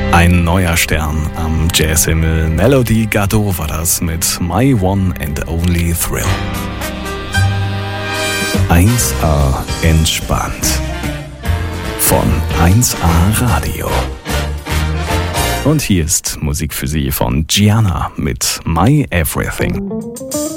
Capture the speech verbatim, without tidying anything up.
Ein neuer Stern am Jazzhimmel. Melody Gardot war das mit My One and Only Thrill. eins A entspannt. Von eins A Radio. Und hier ist Musik für Sie von Gianna mit My Everything.